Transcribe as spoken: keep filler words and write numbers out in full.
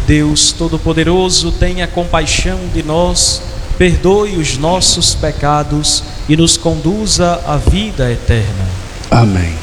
Deus Todo-Poderoso, tenha compaixão de nós, perdoe os nossos pecados e nos conduza à vida eterna. Amém.